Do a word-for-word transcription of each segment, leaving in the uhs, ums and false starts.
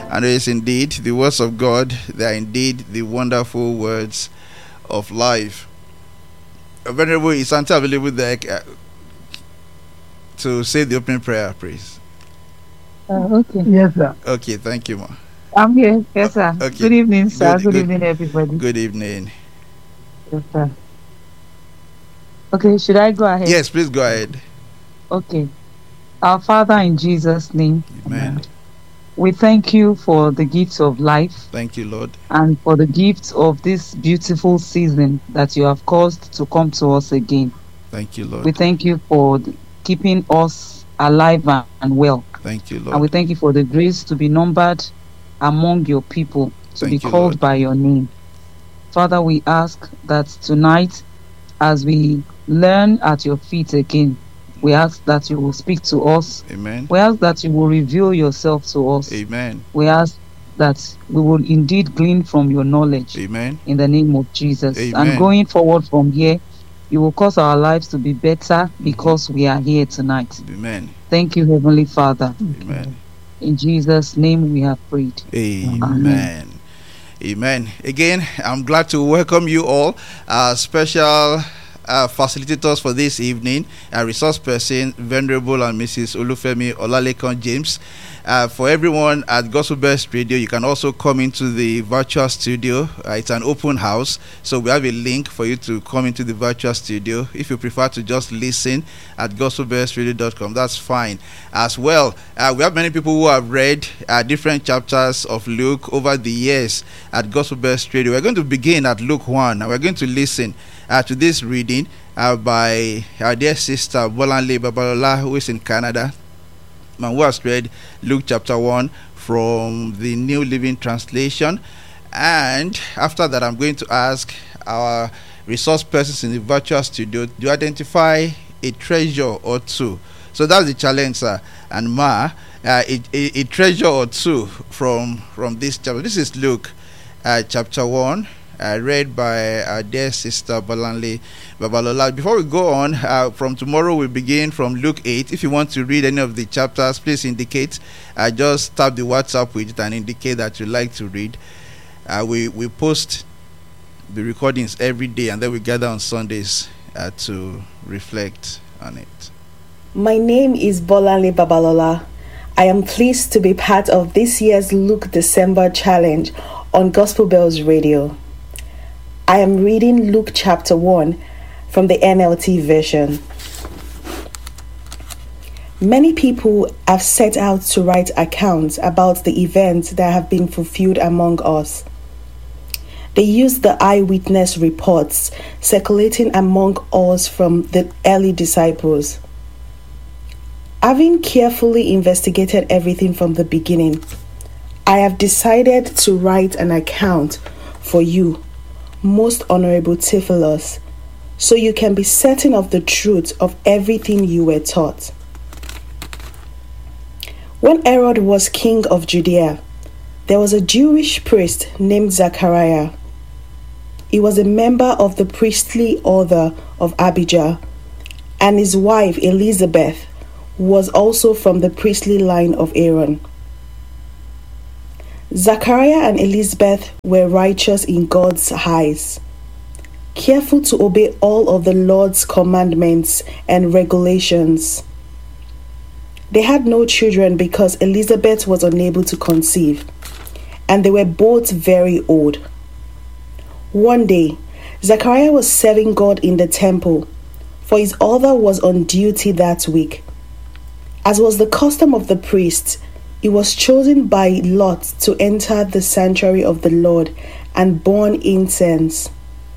And it is indeed the words of God. They are indeed the wonderful words of life. Venerable, is Santa available there uh, to say the opening prayer, please? Uh, okay. Yes, sir. Okay, thank you, ma. I'm here. Yes, sir. Okay. Good evening, sir. Good, Good, good evening, everybody. Good evening. Yes, sir. Okay, should I go ahead? Yes, please go ahead. Okay. Our Father, in Jesus' name, Amen. we thank you for the gifts of life. Thank you, Lord. And for the gifts of this beautiful season that you have caused to come to us again. Thank you, Lord. We thank you for keeping us alive and well. Thank you, Lord. And we thank you for the grace to be numbered among your people, to Thank be you, called Lord. by your name. Father, we ask that tonight, as we learn at your feet again, we ask that you will speak to us. Amen. We ask that you will reveal yourself to us. Amen. We ask that we will indeed glean from your knowledge. Amen. In the name of Jesus. Amen. And going forward from here, you will cause our lives to be better because we are here tonight. Amen. Thank you, Heavenly Father. Amen. In Jesus' name we have prayed. Amen. Amen. Amen. Again, I'm glad to welcome you all, uh, special uh, facilitators for this evening, a resource person, Venerable and Missus Olufemi Olalekan James. Uh, for everyone at Gospel Best Radio, you can also come into the virtual studio. Uh, it's an open house, so we have a link for you to come into the virtual studio. If you prefer to just listen at gospel best radio dot com, that's fine as well. Uh, we have many people who have read uh, different chapters of Luke over the years at Gospel Best Radio. We're going to begin at Luke one, and we're going to listen uh, to this reading uh, by our dear sister Bolanle Babalola, who is in Canada. Man, who has read Luke chapter one from the New Living Translation. And after that, I'm going to ask our resource persons in the virtual studio to identify a treasure or two. So that's the challenge, sir. And Ma, uh, a, a, a treasure or two from, from this chapter. This is Luke uh, chapter one. Uh, read by our dear sister Bolanle Babalola. Before we go on, uh, from tomorrow we begin from Luke eight. If you want to read any of the chapters, please indicate. Uh, just tap the WhatsApp widget and indicate that you like to read. Uh, we, we post the recordings every day, and then we gather on Sundays uh, to reflect on it. My name is Bolanle Babalola. I am pleased to be part of this year's Luke December Challenge on Gospel Bells Radio. I am reading Luke chapter one from the N L T version. Many people have set out to write accounts about the events that have been fulfilled among us. They use the eyewitness reports circulating among us from the early disciples. Having carefully investigated everything from the beginning, I have decided to write an account for you, Most Honorable Theophilus, so you can be certain of the truth of everything you were taught. When Herod was king of Judea, there was a Jewish priest named Zachariah. He was a member of the priestly order of Abijah, and his wife Elizabeth was also from the priestly line of Aaron. Zachariah and Elizabeth were righteous in God's eyes, careful to obey all of the Lord's commandments and regulations. They had no children because Elizabeth was unable to conceive, and they were both very old. One day, Zachariah was serving God in the temple, for his other was on duty that week. As was the custom of the priests, he was chosen by lot to enter the sanctuary of the Lord and burn incense.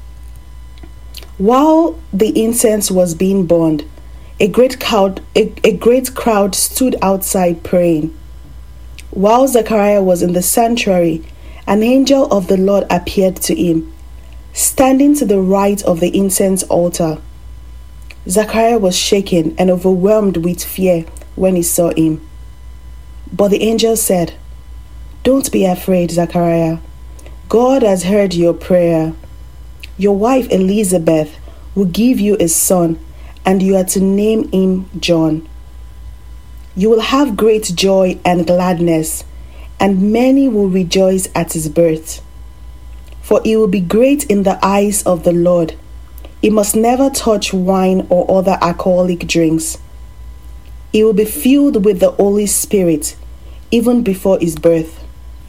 While the incense was being burned, a great crowd, a, a great crowd stood outside praying. While Zechariah was in the sanctuary, an angel of the Lord appeared to him, standing to the right of the incense altar. Zechariah was shaken and overwhelmed with fear when he saw him. But the angel said, "Don't be afraid, Zechariah. God has heard your prayer. Your wife Elizabeth will give you a son, and you are to name him John. You will have great joy and gladness, and many will rejoice at his birth. For he will be great in the eyes of the Lord. He must never touch wine or other alcoholic drinks. He will be filled with the Holy Spirit even before his birth.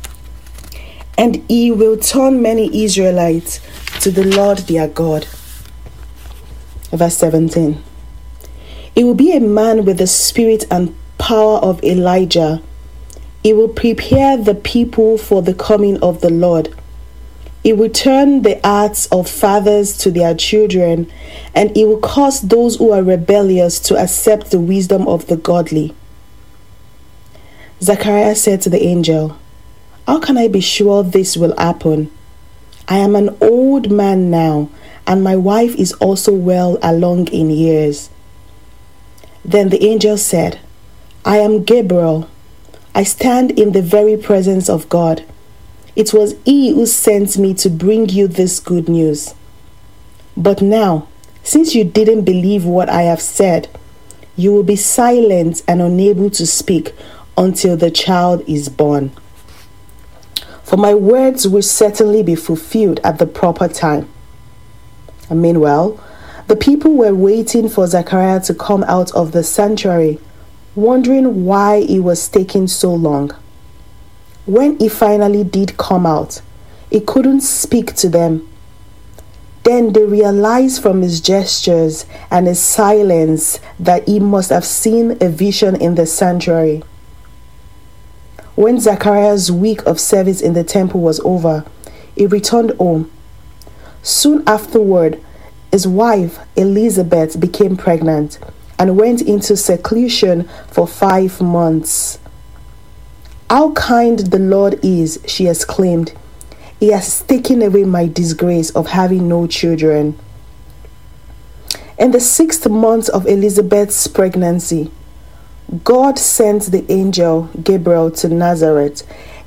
And he will turn many Israelites to the Lord their God. Verse seventeen. He will be a man with the spirit and power of Elijah. He will prepare the people for the coming of the Lord. He will turn the hearts of fathers to their children, and he will cause those who are rebellious to accept the wisdom of the godly. Zachariah said to the angel, "How can I be sure this will happen? I am an old man now, and my wife is also well along in years." Then the angel said, "I am Gabriel. I stand in the very presence of God. It was he who sent me to bring you this good news. But now, since you didn't believe what I have said, you will be silent and unable to speak until the child is born. For my words will certainly be fulfilled at the proper time." And meanwhile, the people were waiting for Zechariah to come out of the sanctuary, wondering why it was taking so long. When he finally did come out, he couldn't speak to them. Then they realized from his gestures and his silence that he must have seen a vision in the sanctuary. When Zechariah's week of service in the temple was over, he returned home. Soon afterward, his wife, Elizabeth, became pregnant and went into seclusion for five months. "How kind the Lord is," she exclaimed. "He has taken away my disgrace of having no children." In the sixth month of Elizabeth's pregnancy, God sent the angel Gabriel to Nazareth,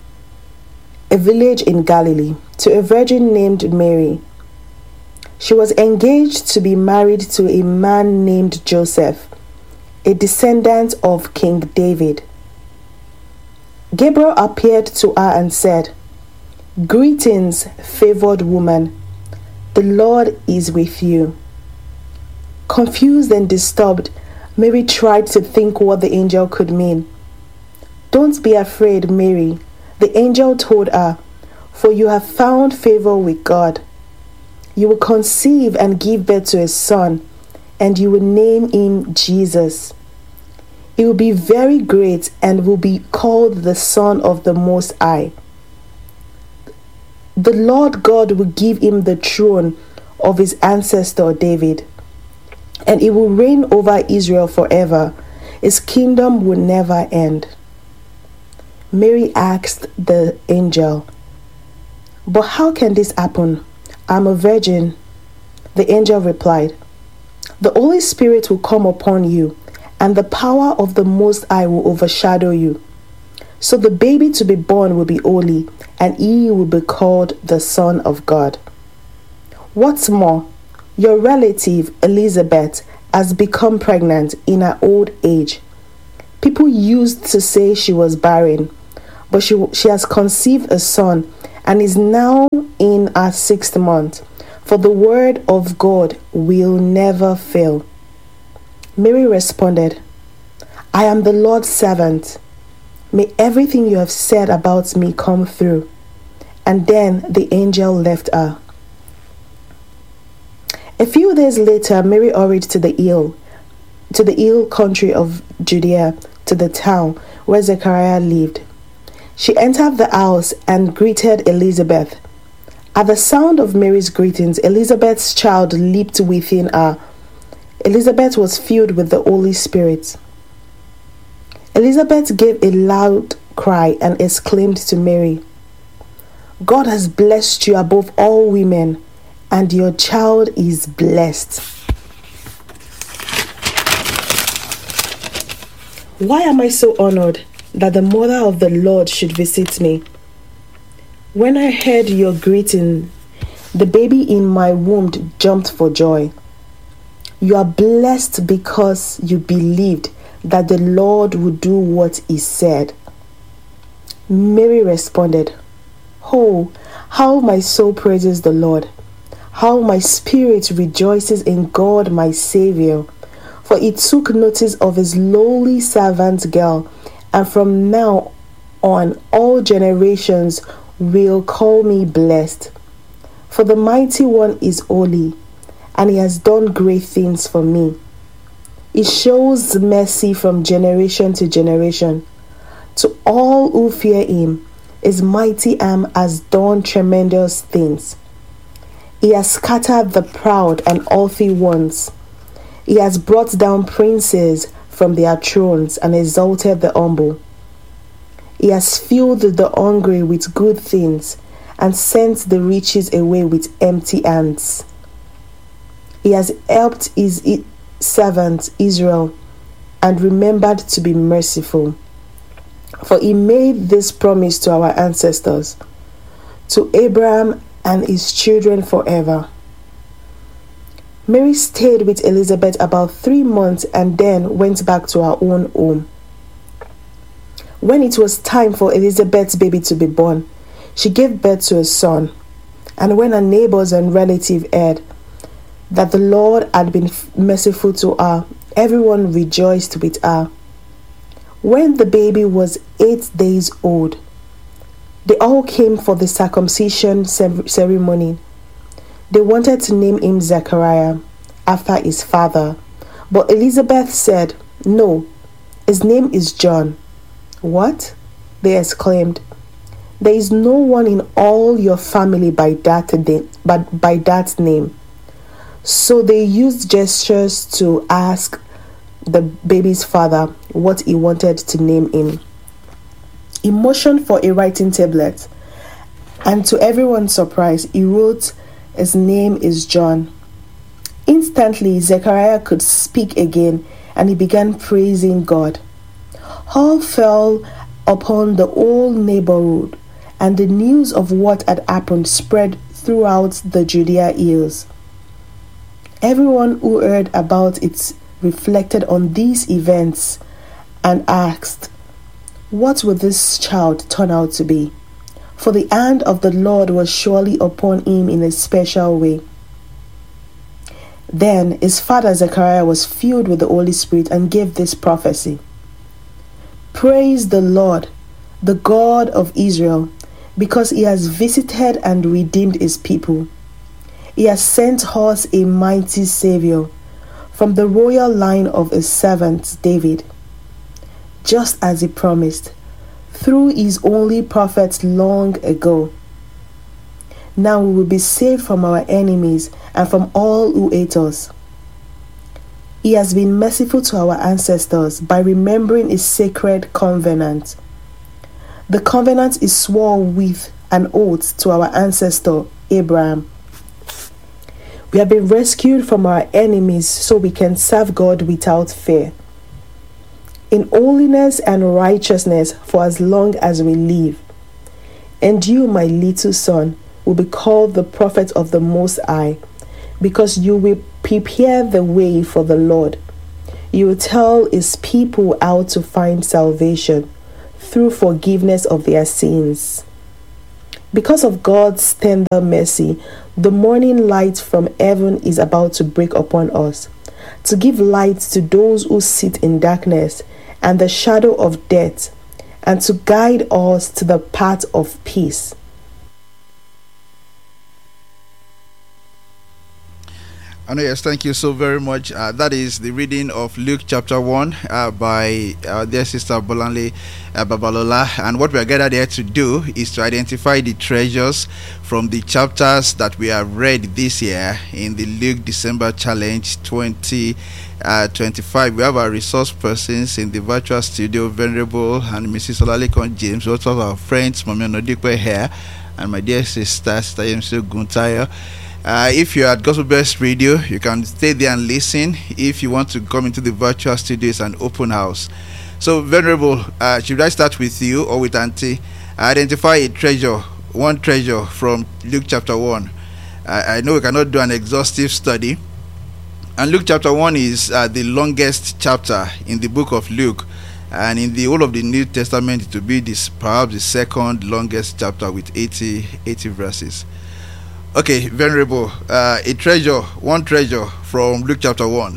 a village in Galilee, to a virgin named Mary. She was engaged to be married to a man named Joseph, a descendant of King David. Gabriel appeared to her and said, "Greetings, favored woman. The Lord is with you." Confused and disturbed, Mary tried to think what the angel could mean. "Don't be afraid, Mary," the angel told her, "for you have found favor with God. You will conceive and give birth to a son, and you will name him Jesus. He will be very great and will be called the Son of the Most High. The Lord God will give him the throne of his ancestor David, and he will reign over Israel forever. His kingdom will never end." Mary asked the angel, "But how can this happen? I'm a virgin." The angel replied, "The Holy Spirit will come upon you, and the power of the Most High will overshadow you. So the baby to be born will be holy, and he will be called the Son of God. What's more, your relative Elizabeth has become pregnant in her old age. People used to say she was barren, but she, she has conceived a son and is now in her sixth month, for the word of God will never fail." Mary responded, "I am the Lord's servant. May everything you have said about me come through." And then the angel left her. A few days later, Mary hurried to the hill, to the hill country of Judea, to the town where Zechariah lived. She entered the house and greeted Elizabeth. At the sound of Mary's greetings, Elizabeth's child leaped within her. Elizabeth was filled with the Holy Spirit. Elizabeth gave a loud cry and exclaimed to Mary, "God has blessed you above all women, and your child is blessed." Why am I so honored that the mother of the Lord should visit me? When I heard your greeting, the baby in my womb jumped for joy. You are blessed because you believed that the Lord would do what he said. Mary responded, "Oh, how my soul praises the Lord! How my spirit rejoices in God my Saviour! For he took notice of his lowly servant girl, and from now on all generations will call me blessed. For the Mighty One is holy, and he has done great things for me. He shows mercy from generation to generation. To all who fear him, his mighty arm has done tremendous things. He has scattered the proud and haughty ones. He has brought down princes from their thrones and exalted the humble. He has filled the hungry with good things and sent the riches away with empty hands. He has helped his servant Israel and remembered to be merciful. For he made this promise to our ancestors, to Abraham and his children forever." Mary stayed with Elizabeth about three months and then went back to her own home. When it was time for Elizabeth's baby to be born, she gave birth to a son. And when her neighbors and relatives heard that the Lord had been merciful to her, everyone rejoiced with her. When the baby was eight days old, they all came for the circumcision ceremony. They wanted to name him Zechariah, after his father. But Elizabeth said, "No, his name is John." "What?" they exclaimed. "There is no one in all your family by that, de- but by that name." So they used gestures to ask the baby's father what he wanted to name him. He motioned for a writing tablet, and to everyone's surprise, he wrote, "His name is John." Instantly, Zechariah could speak again, and he began praising God. Awe fell upon the whole neighborhood, and the news of what had happened spread throughout the Judea hills. Everyone who heard about it reflected on these events and asked, "What will this child turn out to be?" For the hand of the Lord was surely upon him in a special way. Then his father Zechariah was filled with the Holy Spirit and gave this prophecy: "Praise the Lord, the God of Israel, because he has visited and redeemed his people. He has sent us a mighty Savior from the royal line of his servant David, just as he promised through his only prophet long ago. Now we will be saved from our enemies and from all who hate us. He has been merciful to our ancestors by remembering his sacred covenant. The covenant is sworn with an oath to our ancestor Abraham. We have been rescued from our enemies so we can serve God without fear, in holiness and righteousness for as long as we live. And you, my little son, will be called the prophet of the Most High, because you will prepare the way for the Lord. You will tell his people how to find salvation through forgiveness of their sins. Because of God's tender mercy, the morning light from heaven is about to break upon us, to give light to those who sit in darkness and the shadow of death, and to guide us to the path of peace." And yes, thank you so very much. Uh, that is the reading of Luke chapter one uh, by our dear sister Bolanle uh, Babalola. And what we are gathered here to do is to identify the treasures from the chapters that we have read this year in the Luke December Challenge twenty twenty-five. We have our resource persons in the virtual studio, Venerable and Missus Olalekon James. We also have our friends, Mami Onodikwe here, and my dear sister, Sister Yemsi Guntayo. Uh, if you're at Gospel Best Radio, you can stay there and listen. If you want to come into the virtual studio, it's an open house. So, Venerable, uh, should I start with you or with Auntie? Identify a treasure, one treasure from Luke chapter one. Uh, I know we cannot do an exhaustive study. And Luke chapter one is uh, the longest chapter in the book of Luke. and in the whole of the New Testament it will be this perhaps the second longest chapter with eighty, eighty verses. Okay, Venerable, uh, a treasure, one treasure from Luke chapter one.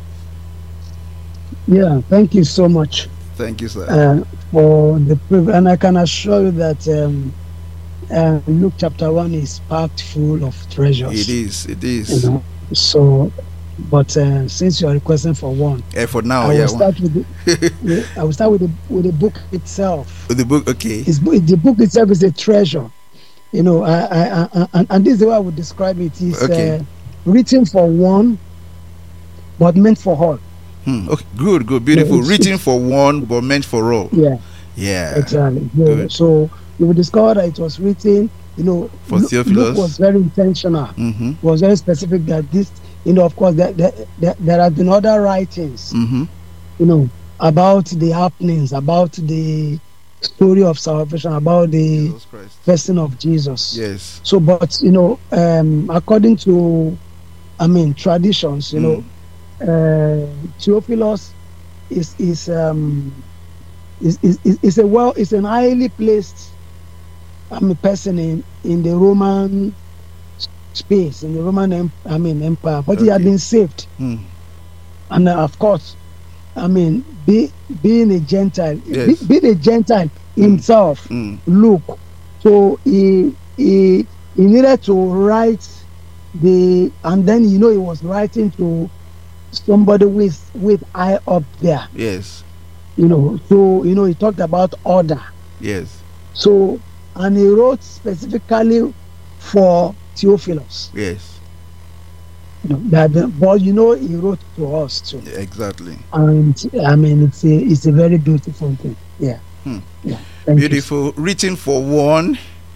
Yeah, thank you so much. Thank you, sir. Uh, for the privilege, and I can assure you that um, uh, Luke chapter one is packed full of treasures. It is, it is. You know? So, but uh, since you are requesting for one, yeah, for now, I will yeah. start with the, with, I will start with the with the book itself. With the book, okay. It's, the book itself is a treasure. You know, I, I, I, and, and this is the way I would describe it. It's okay. uh, written for one, but meant for all. Hmm. Okay, good, good, beautiful. Yeah, written for one, but meant for all. Yeah. Yeah. Exactly. Yeah. So you will discover that it was written, you know, for Luke, Theophilus. Luke was very intentional. Mm-hmm. Was very specific that this, you know, of course, that there, there, there have been other writings, Mm-hmm. you know, about the happenings, about the story of salvation, about the Jesus Christ. person of Jesus. Yes. So, but you know, um, according to, I mean, traditions, you Mm. know, uh, Theophilus is is um is, is is is a well is an highly placed, I mean, person in in the Roman space, in the Roman em- I mean empire, but he had Okay. been saved, Hmm. and uh, of course, I mean, be, being a Gentile, Yes. be, being a Gentile himself, Mm. Luke, so he he he needed to write the, and then you know he was writing to somebody with with eye up there, Yes. you know. So you know he talked about order. Yes. So, and he wrote specifically for Theophilus. Yes. You know, that the, but you know he wrote to us too, Exactly. and I mean it's a it's a very beautiful thing. Yeah. Hmm. Yeah. Thank you. Beautiful. Written for one,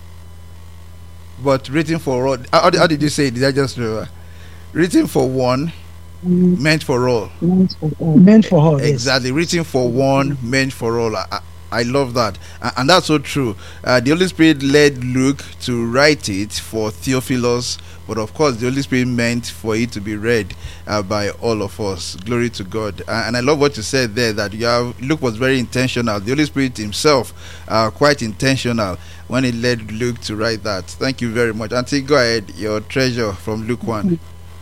but written for all. How, how did you say it? Did I just remember? Written for one, Mm, meant for all. meant for all. Meant for all. yes. Exactly. Written for one, meant for all. I, I, I love that. And, and that's so true. Uh, the Holy Spirit led Luke to write it for Theophilus, but of course, the Holy Spirit meant for it to be read uh, by all of us. Glory to God. Uh, and I love what you said there, that you have, Luke was very intentional. The Holy Spirit himself, uh, quite intentional when he led Luke to write that. Thank you very much. Auntie, go ahead. Your treasure from Luke one.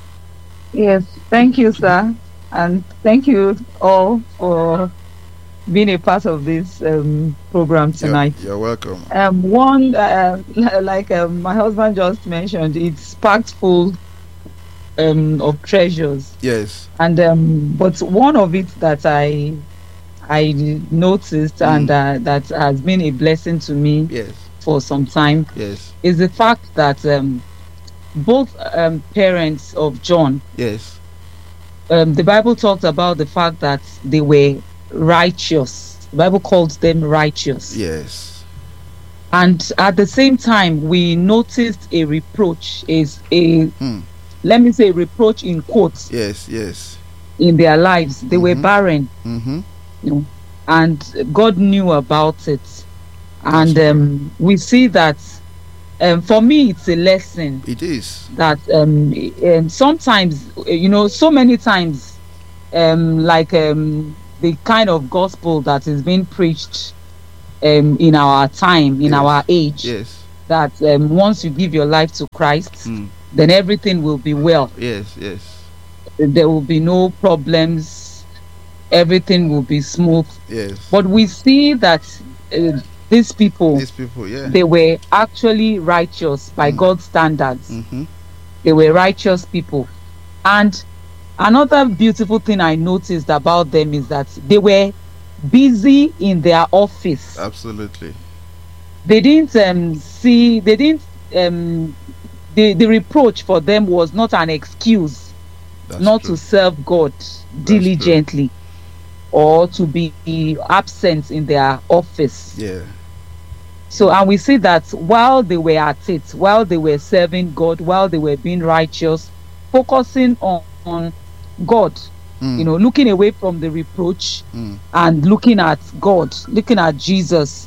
Yes, thank you, sir, and thank you all for being a part of this um, program tonight. You're, you're welcome. Um, one, uh, like um, my husband just mentioned, it's packed full um, of treasures, Yes. and um, but one of it that I I noticed Mm. and uh, that has been a blessing to me Yes. for some time Yes. is the fact that um, both um, parents of John, Yes. um, the Bible talked about the fact that they were righteous. The Bible called them righteous. Yes. And at the same time, we noticed a reproach, is a, Hmm. let me say, reproach in quotes Yes. Yes. in their lives. They were Mhm. barren, Mm-hmm. you know, and God knew about it. And That's um, we see that, um, for me, it's a lesson It is. that um, um sometimes, you know, so many times, um like um the kind of gospel that is being preached um in our time, in Yes. our age, Yes. that um, once you give your life to Christ, Mm. then everything will be well. Yes. Yes. There will be no problems, everything will be smooth. Yes. But we see that uh, these people, These people, yeah. they were actually righteous by Mm. God's standards. Mm-hmm. They were righteous people. And another beautiful thing I noticed about them is that they were busy in their office. Absolutely. They didn't um, see, they didn't, um, the, the reproach for them was not an excuse That's not true. to serve God diligently or to be absent in their office. Yeah. So, and we see that while they were at it, while they were serving God, while they were being righteous, focusing on, on God, Mm. you know, looking away from the reproach Mm. and looking at God, looking at Jesus,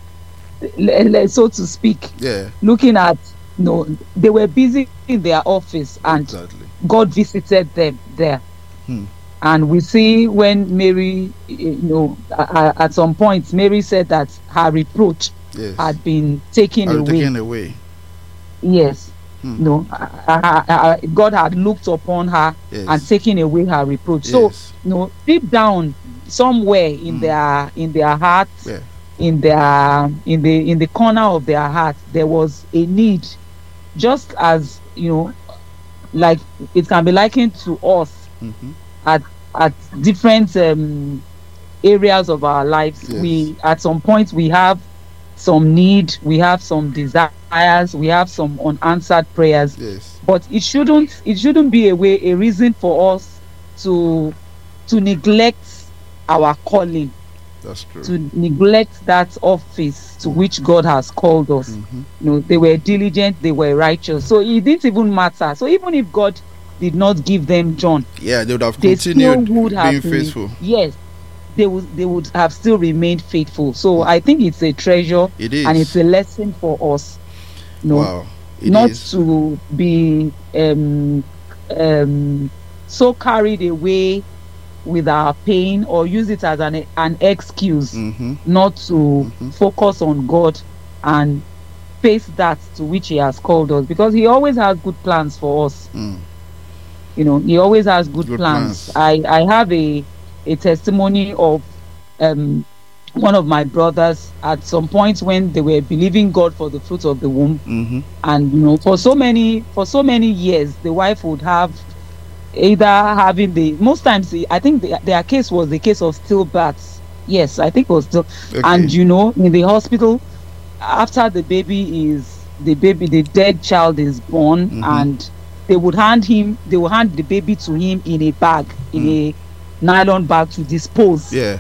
le- le- so to speak, Yeah. looking at, you know, they were busy in their office and Exactly. God visited them there. Hmm. And we see when Mary, you know, uh, at some point, Mary said that her reproach yes. had been taken Had away. taken away. Yes. Hmm. You know, uh, uh, uh, God had looked upon her Yes. and taken away her reproach. Yes. So, you know, deep down, somewhere in Hmm. their in their hearts, Yeah. in their in the in the corner of their heart, there was a need, just as, you know, like it can be likened to us Mm-hmm. at at different um, areas of our lives. Yes. We at some point we have some need, we have some desires, we have some unanswered prayers. Yes. But it shouldn't it shouldn't be a way a reason for us to to neglect our calling, That's true. to neglect that office to which God has called us. Mm-hmm. You know, they were diligent, they were righteous. So it didn't even matter. So even if God did not give them John, Yeah, they would have they still continued would have being been- faithful. Yes, they would they would have still remained faithful. So I think it's a treasure It is. and it's a lesson for us. You know, Wow. It not is. to be um, um, so carried away with our pain or use it as an an excuse Mm-hmm. not to Mhm. focus on God and face that to which He has called us, because He always has good plans for us. Mm. You know, He always has good, Good plans. plans. I I have a a testimony of um one of my brothers at some point when they were believing God for the fruit of the womb, Mm-hmm. and you know, for so many for so many years the wife would have either having the most times the- I think the, their case was the case of stillbirths. Yes, I think it was still. Okay. And you know, in the hospital, after the baby is the baby the dead child is born, Mhm. and they would hand him they would hand the baby to him in a bag, in a nylon bag to dispose. Yeah.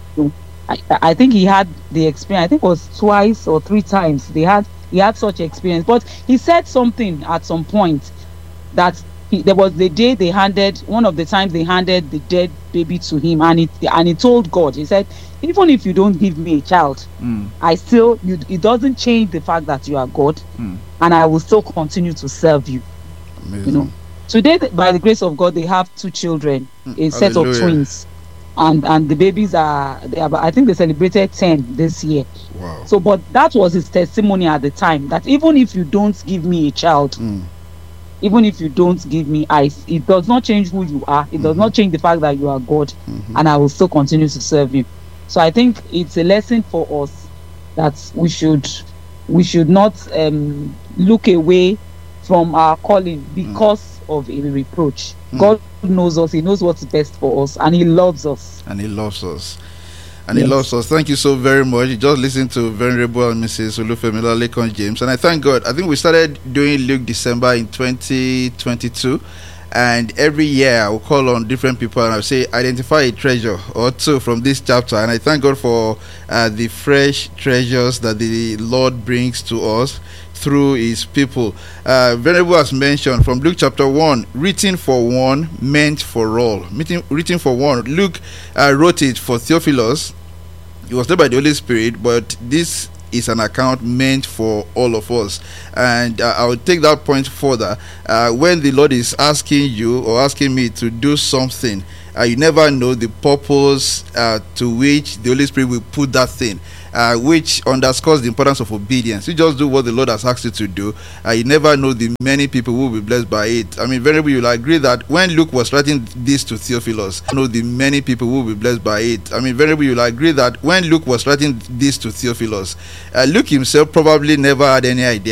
I, I think he had the experience. I think it was twice or three times they had he had such experience. But he said something at some point that he, there was the day they handed one of the times they handed the dead baby to him, and it and he told God, he said, even if you don't give me a child, Mm. I still you, it doesn't change the fact that you are God, Mm. and I will still continue to serve you. Amazing. You know, today, by the grace of God, they have two children, Mm, a set of hallelujah. twins, and and the babies are they are I think they celebrated ten this year. Wow. So, but that was his testimony at the time, that even if you don't give me a child, Mm. even if you don't give me eyes, it does not change who you are. It does Mhm. not change the fact that you are God, Mhm. and I will still continue to serve you. So I think it's a lesson for us that we should we should not um, look away from our calling because of a reproach. Mm. God knows us. He knows what's best for us, and He loves us. And He loves us. And Yes. He loves us. Thank you so very much. You just listened to Venerable and Missus Olufemi Olalekan James. And I thank God. I think we started doing Luke December in twenty twenty-two. And every year I will call on different people and I'll say, identify a treasure or two from this chapter. And I thank God for uh, the fresh treasures that the Lord brings to us through His people. Uh, Venerable has mentioned from Luke chapter one, written for one, meant for all. Written, written for one. Luke uh, wrote it for Theophilus. It was led by the Holy Spirit, but this is an account meant for all of us. And uh, I will take that point further. Uh, when the Lord is asking you or asking me to do something, uh, you never know the purpose uh, to which the Holy Spirit will put that thing, uh, which underscores the importance of obedience. You just do what the Lord has asked you to do. Uh, you never know the many people who will be blessed by it. I mean, Venerable, you'll agree that when Luke was writing this to Theophilus, you know the many people who will be blessed by it. I mean, Venerable, you'll agree that when Luke was writing this to Theophilus, uh, Luke himself probably never had any idea